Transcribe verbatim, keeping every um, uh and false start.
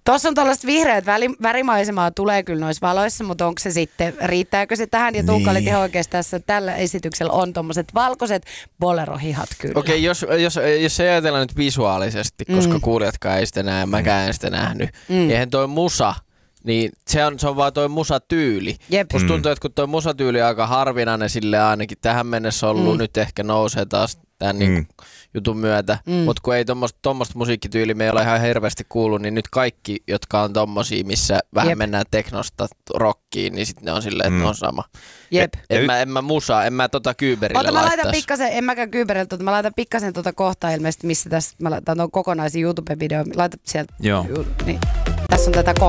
Tuossa on tällaista vihreät väli- värimaisemaa tulee kyllä noissa valoissa, mutta onko se sitten, riittääkö se tähän? Ja Tuukka oli ihan oikeasti tässä, tällä esityksellä on tommoset valkoiset bolerohihat kyllä. Okei, okay, jos, jos, jos se ajatellaan nyt visuaalisesti, koska mm. kuulijatkaan ei sitä näe, mäkään en sitä nähnyt, mm. eihän toi musa, niin se on, se on vaan toi musatyyli. Jep. Musta tuntuu, että kun toi musatyyli on aika harvinainen sille ainakin tähän mennessä ollut, mm. nyt ehkä nousee taas tämän mm. niin jutun myötä, mm. mutta kun ei tommoista, tommoista musiikkityyliä me ei ole ihan hirveästi kuullut, niin nyt kaikki, jotka on tommosia, missä vähän Jep. mennään teknosta rockiin, niin sitten ne on silleen, että mm. ne on sama. Jep. En, en, mä, en mä musaa, en mä tota Kyberillä Ota, mä laittais. laitan pikkasen, en mäkään Kyberillä, tota, mä laitan pikkasen tota kohtaa ilmeisesti, missä tässä, mä laitan tuon kokonaisen YouTube-videon, laitan sieltä. Joo. Niin. Tässä on tätä kohtaa.